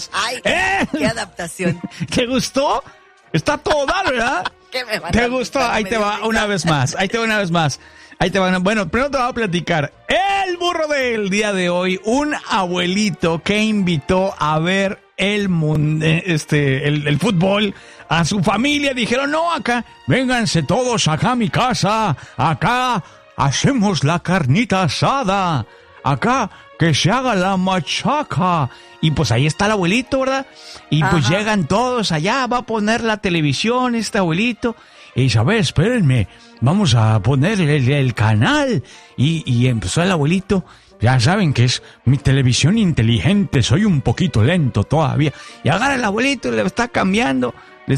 más. Ay, qué adaptación. ¿Te gustó? Está todo mal, ¿verdad? ¿Te gustó? Ahí te va una vez más. Bueno, primero te voy a platicar. El burro del día de hoy, un abuelito que invitó a ver el fútbol a su familia. Dijeron, no, acá, vénganse todos acá a mi casa. Acá hacemos la carnita asada. Acá, que se haga la machaca. Y pues ahí está el abuelito, ¿verdad? Y pues llegan todos allá, va a poner la televisión este abuelito. Y dice, a ver, espérenme, vamos a poner el canal. Y empezó el abuelito, ya saben que es mi televisión inteligente, soy un poquito lento todavía. Y agarra el abuelito y le está cambiando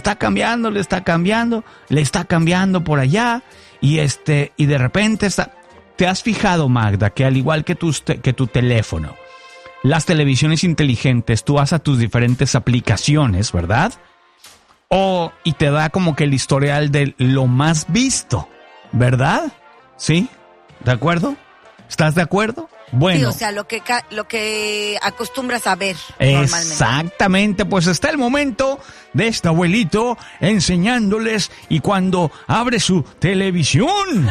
por allá. Y de repente ¿te has fijado, Magda, que al igual que tu teléfono, las televisiones inteligentes, tú vas a tus diferentes aplicaciones, ¿verdad? Y te da como que el historial de lo más visto, ¿verdad? ¿Sí? ¿De acuerdo? ¿Estás de acuerdo? Bueno. Sí, o sea, lo que acostumbras a ver normalmente. Exactamente, pues está el momento de este abuelito enseñándoles y cuando abre su televisión.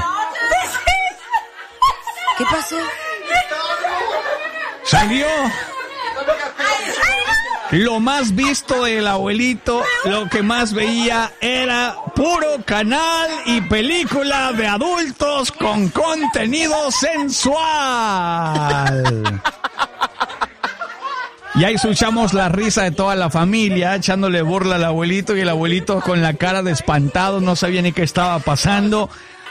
¿Qué pasó? Salió lo más visto del abuelito, lo que más veía era puro canal y película de adultos con contenido sensual. Y ahí escuchamos la risa de toda la familia, echándole burla al abuelito y el abuelito con la cara de espantado, no sabía ni qué estaba pasando.